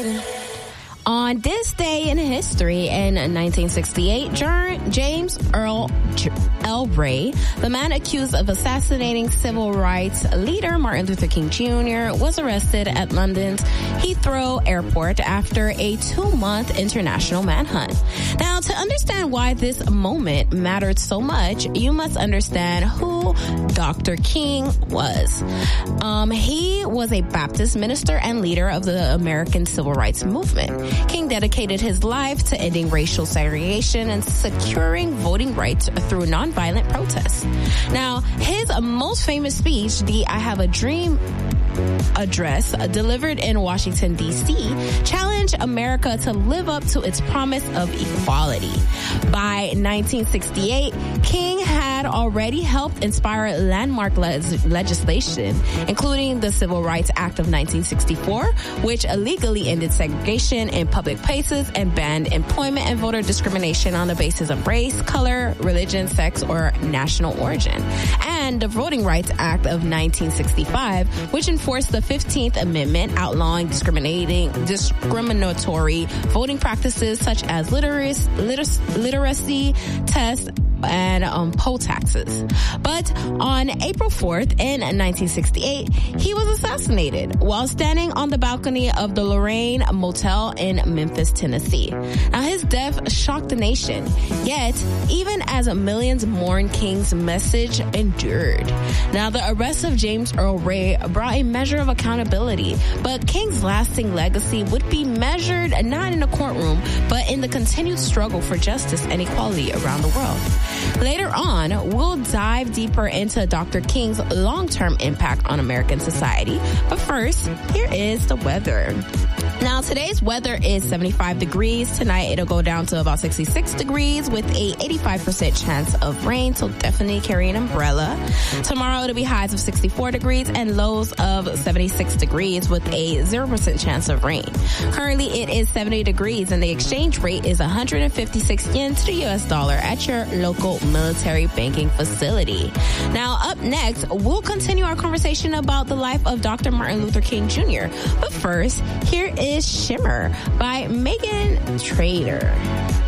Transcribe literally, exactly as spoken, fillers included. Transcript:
On this day in history, in nineteen sixty-eight, James Earl L. Ray, the man accused of assassinating civil rights leader Martin Luther King Junior, was arrested at London's Heathrow Airport after a two-month international manhunt. Now, to understand why this moment mattered so much, you must understand who Doctor King was. Um, he was a Baptist minister and leader of the American Civil Rights Movement. King dedicated his life to ending racial segregation and securing voting rights through nonviolent protests. Now, his most famous speech, the I Have a Dream address delivered in Washington, D C, challenged America to live up to its promise of equality. By nineteen sixty-eight, King had already helped inspire landmark le- legislation, including the Civil Rights Act of nineteen sixty-four, which illegally ended segregation in public places and banned employment and voter discrimination on the basis of race, color, religion, sex, or national origin, and the Voting Rights Act of nineteen sixty-five, which enforced the fifteenth Amendment, outlawing discriminating discriminatory voting practices such as literacy, literacy, literacy tests and um, poll taxes. But on April fourth in nineteen sixty-eight, he was assassinated while standing on the balcony of the Lorraine Motel in Memphis, Tennessee. Now, his death shocked the nation. Yet, even as millions mourned, King's message endured. Now, the arrest of James Earl Ray brought a measure of accountability, but King's lasting legacy would be measured not in a courtroom, but in the continued struggle for justice and equality around the world. Later on, we'll dive deeper into Doctor King's long-term impact on American society. But first, here is the weather. Now, today's weather is seventy-five degrees. Tonight, it'll go down to about sixty-six degrees with a eighty-five percent chance of rain, so definitely carry an umbrella. Tomorrow, it'll be highs of sixty-four degrees and lows of seventy-six degrees with a zero percent chance of rain. Currently, it is seventy degrees and the exchange rate is one hundred fifty-six yen to the U S dollar at your local military banking facility. Now, up next, we'll continue our conversation about the life of Doctor Martin Luther King Junior But first, here is Shimmer by Megan Trainor.